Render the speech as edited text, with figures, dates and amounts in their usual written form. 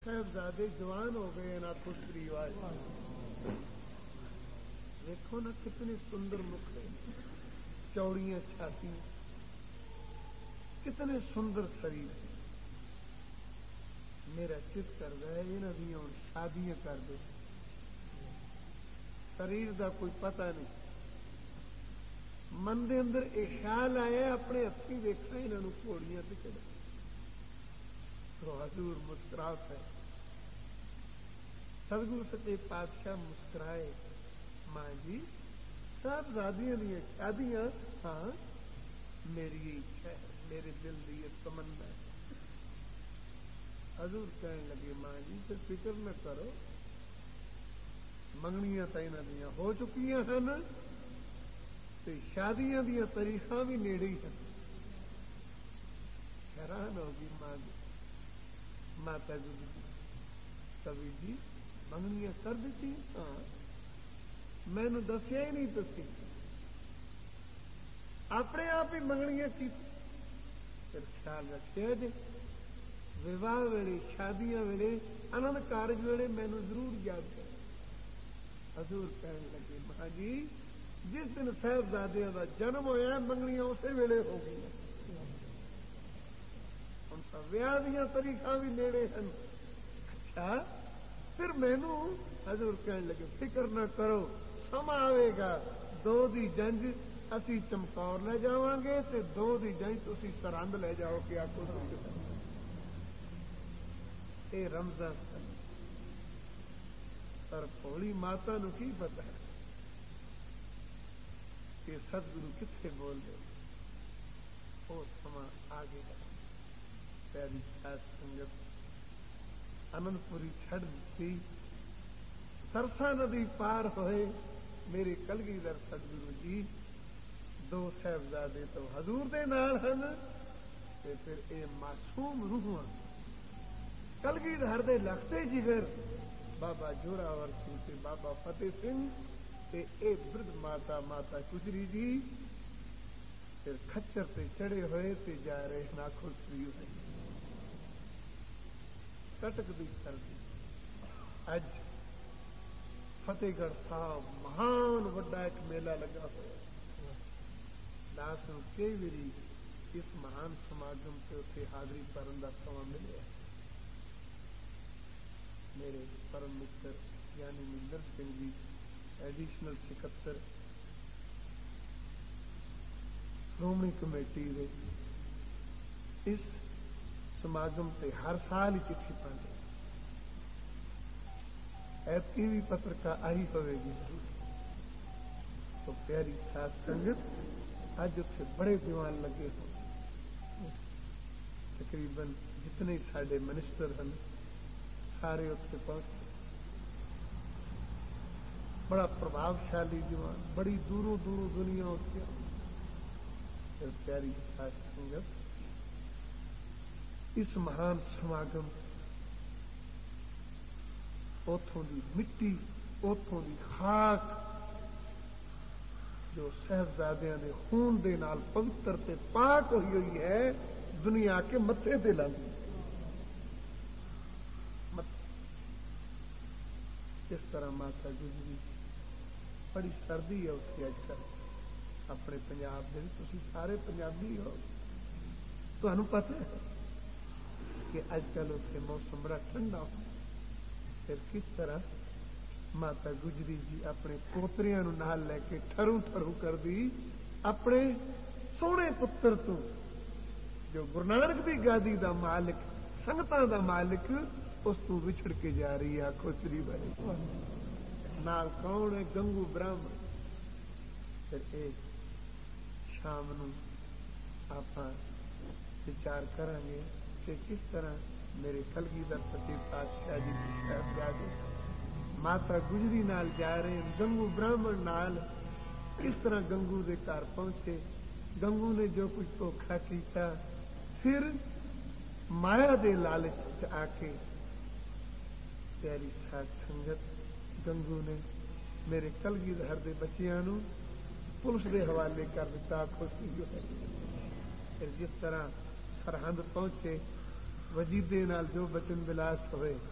صاحبزادے جوان ہو گئے نا خوشری والے دیکھو نا کتنے سندر مکھڑے چوڑیاں چھاتیاں کتنے سندر شریر میرا چت کرتا ہے یہاں دیا ہوں شادیاں کر دے شریر دا کوئی پتہ نہیں من دے اندر یہ خیال آیا اپنے ہاتھی دیکھنا یہاں گھوڑیاں سے چڑھ تو حضور مسکرا ہے سدگرو سچے پادشاہ مسکرائے ماں جی صاحبزادیاں دیا شادیاں ہاں میری اچھا ہے میرے دل کی یہ تمنا ہے حضور کہنے لگے ماں جی پھر فکر نہ کرو منگنیاں تو یہاں دیا ہو چکی ہیں شادیاں دیا تاریخ بھی نیڑے ہی ہیں حیران ہوگی ماں جی ماتا جی کبھی جی منگنیاں کر دیتی ہاں مینو دسیا ہی نہیں تھی اپنے آپ ہی منگنیاں کی پھر خیال رکھے جی وواہ ویلے شادیاں ویلے آنند کارج ویلے مینو ضرور یاد کر حضور کہنے لگے ماں جی جس دن صاحبزادیاں کا جنم ہوا منگنیاں اسی ویلے ہو گئی ہوں تو ویاہ دیا تاریخ بھی نیڑے ہیں اچھا پھر مینو حضور کہنے لگے فکر نہ کرو سما آئے گا دو دی جنج اسی چمکور لے جاواں گے تے دو دی جنج تسی سرہند لے جاؤ کہ آکو اے رمضان پر بھولی ماتا نو کی پتا ہے کہ سدگرو کتنے بول رہے وہ سما آگے گا پیاری ساتھ سنگت آنند پوری چھڑ دیتی سرسا ندی پار ہوئے میرے کلگیدھر سدگرو جی دو صاحبزادے تو حضور دے نال ہن تے پھر اے معصوم روحاں کلگیدھر دے لختے جگر بابا جوراور سنگھ تے بابا فتح سنگھ تے اے برد ماتا ماتا گجری جی پھر کھچر تے چڑھے ہوئے تے جا رہے ناکھو سری ہوئے کٹک دی سردی اج فتح گڑھ صاحب مہان وڈا ایک میلہ لگا ہوا دس کئی بری اس مہان سماگم سے اتنے حاضری کرنے کا سما ملے میرے پرم متر یعنی مندر سنگھ جی ایڈیشنل سکتر شرومنی کمیٹی دے اس سماگم سے ہر سال ہی چٹھی پاتے ایتکی بھی پترکا آئی ہوئے گی تو پیاری ساتھ سنگت اج اتنے بڑے دیوان لگے ہو تقریباً جتنے سارے منسٹر ہیں سارے اتنے پہنچے بڑا پربھاوشالی دیوان بڑی دوروں دوروں دنیا اتنے پھر پیاری ساتھ سنگت اس مہان سماگم اتوں دی مٹی اتوں دی خاک جو صاحبزادیاں دے خون دے نال پوتر تے پاک ہوئی ہوئی ہے دنیا کے متے تے لاندی اس طرح ماتا گجری بڑی سردی ہے اتنے اج کل اپنے پنجاب دے تسی سارے پنجابی ہو تمہیں پتہ ہے کہ اج کل اتنے موسم بڑا ٹھنڈا ہو پھر کس طرح ماتا گجری جی اپنے پوتریاں نو نال لے کے ٹھرو ٹھرو کر دی اپنے سونے پتر تو جو گرو نانک دی گادی دا مالک سنگتاں دا مالک اس تو وچھڑ کے جا رہی ہے آخو سری بھائی نال کون ہے گنگو براہمن پھر اے شام نو آپ وچار کریں گے کہ کس طرح میرے کلگیدھر سچے پادشاہ جی کی صاحبزادے ماتا گجری نال جا رہے ہیں گنگو براہمن نال کس طرح گنگو دے گھر پہنچے گنگو نے جو کچھ دھوکھا کیتا پھر مایا دے لالچ آ کے پیاری ساتھ سنگت گنگو نے میرے کلگیدھر دے بچیاں نو پولیس دے حوالے کر دیتا خوشی جو ہے پھر جس طرح سرحد پہنچے وجیدے نال جو بچن بلاس ہوئے